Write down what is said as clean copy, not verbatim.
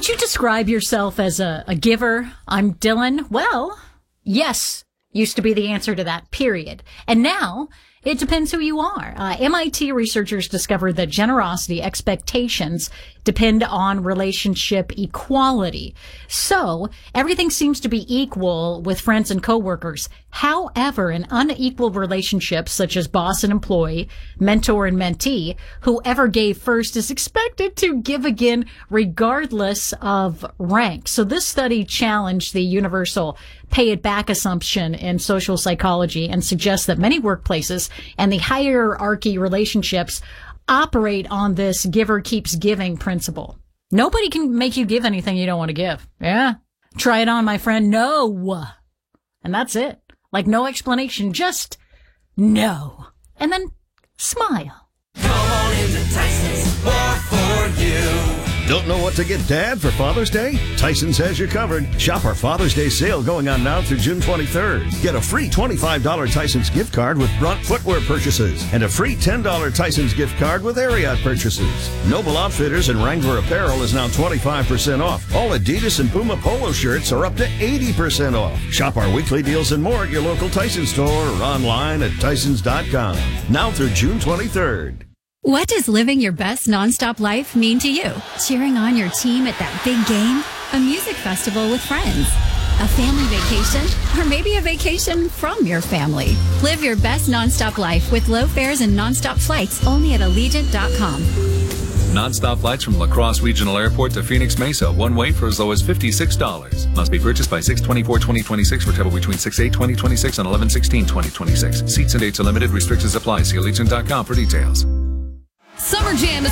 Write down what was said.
Would you describe yourself as a giver? I'm Dylan. Well, yes, used to be the answer to that, period. And now, it depends who you are. MIT researchers discovered that generosity expectations depend on relationship equality. So, everything seems to be equal with friends and coworkers. However, in unequal relationships such as boss and employee, mentor and mentee, whoever gave first is expected to give again regardless of rank. So this study challenged the universal pay it back assumption in social psychology and suggests that many workplaces and the hierarchy relationships operate on this giver keeps giving principle. Nobody can make you give anything you don't want to give. Yeah. Try it on, my friend. No. And that's it. Like no explanation, just no. And then smile. Come on into Tyson's, more for you. Don't know what to get Dad for Father's Day? Tyson's has you covered. Shop our Father's Day sale going on now through June 23rd. Get a free $25 Tyson's gift card with Brunt footwear purchases and a free $10 Tyson's gift card with Ariat purchases. Noble Outfitters and Wrangler apparel is now 25% off. All Adidas and Puma polo shirts are up to 80% off. Shop our weekly deals and more at your local Tyson store or online at Tysons.com. Now through June 23rd. What does living your best nonstop life mean to you? Cheering on your team at that big game? A music festival with friends? A family vacation? Or maybe a vacation from your family? Live your best nonstop life with low fares and nonstop flights only at Allegiant.com. Non-stop flights from La Crosse Regional Airport to Phoenix Mesa, one way for as low as $56. Must be purchased by 6/24/2026 for travel between 6/8/2026 and 11/16/2026. Seats and dates are limited. Restrictions apply. See Allegiant.com for details. Summer Jam is